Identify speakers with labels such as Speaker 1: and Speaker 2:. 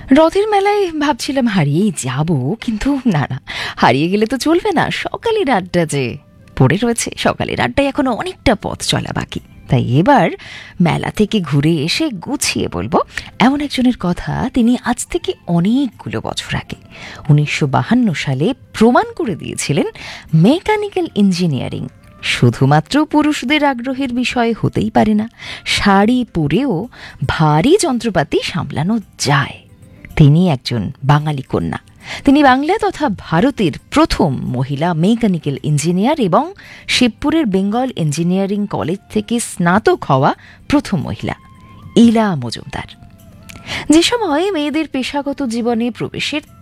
Speaker 1: রথের মেলায় ভাবছিলাম হারিয়েই যাব, কিন্তু না, হারিয়ে গেলে তো চলবে না। সকালের আড্ডা যে পড়ে রয়েছে, সকালের আড্ডায় এখনো অনেকটা পথ চলা বাকি। তাই এবার মেলা থেকে ঘুরে এসে গুছিয়ে বলবো এমন একজনের কথা, তিনি আজ থেকে অনেকগুলো বছর আগে 1952 সালে প্রমাণ করে দিয়েছিলেন মেকানিক্যাল ইঞ্জিনিয়ারিং শুধুমাত্র পুরুষদের আগ্রহের বিষয় হতেই পারে না। শাড়ি পরেও ভারী যন্ত্রপাতি সামলানো যায়। তিনি একজন বাঙালি কন্যা। তিনি বাংলা তথা ভারতের প্রথম মহিলা মেকানিক্যাল ইঞ্জিনিয়ার এবং শিবপুরের বেঙ্গল ইঞ্জিনিয়ারিং কলেজ থেকে স্নাতক হওয়া প্রথম মহিলা, ইলা মজুমদার। যে সময় মেয়েদের পেশাগত জীবনে প্রবেশের